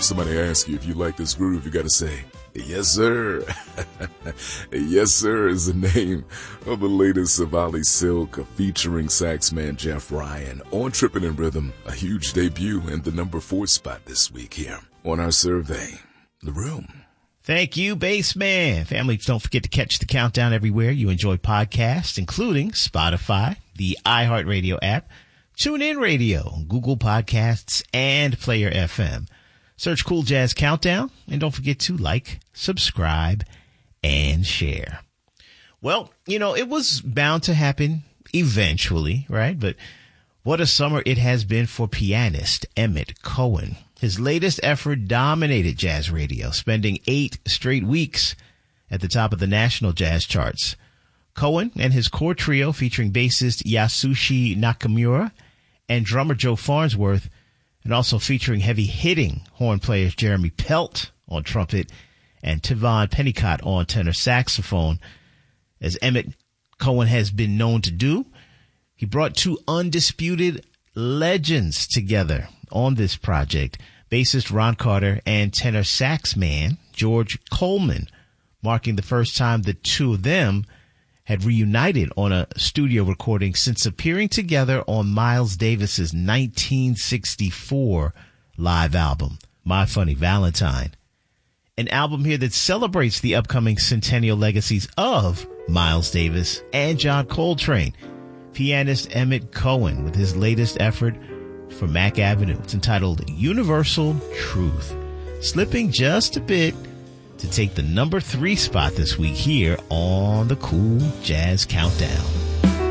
somebody asks you if you like this groove, you gotta say, yes, sir. Yes, sir is the name of the latest Savali Silk featuring saxman Jeff Ryan on Trippin' in Rhythm, a huge debut and the number 4 spot this week here on our survey, The Room. Thank you, Bassman. Family, don't forget to catch the countdown everywhere you enjoy podcasts, including Spotify, the iHeartRadio app, TuneIn Radio, Google Podcasts, and Player FM. Search Cool Jazz Countdown, and don't forget to like, subscribe, and share. Well, you know, it was bound to happen eventually, right? But what a summer it has been for pianist Emmett Cohen. His latest effort dominated jazz radio, spending 8 straight weeks at the top of the national jazz charts. Cohen and his core trio featuring bassist Yasushi Nakamura and drummer Joe Farnsworth, and also featuring heavy-hitting horn players Jeremy Pelt on trumpet and Tivon Pennicott on tenor saxophone. As Emmett Cohen has been known to do, he brought 2 undisputed legends together on this project, bassist Ron Carter and tenor sax man George Coleman, marking the first time the 2 of them had reunited on a studio recording since appearing together on Miles Davis's 1964 live album, My Funny Valentine. An album here that celebrates the upcoming centennial legacies of Miles Davis and John Coltrane. Pianist Emmett Cohen with his latest effort for Mack Avenue. It's entitled Universal Truth, slipping just a bit to take the number 3 spot this week here on the Cool Jazz Countdown.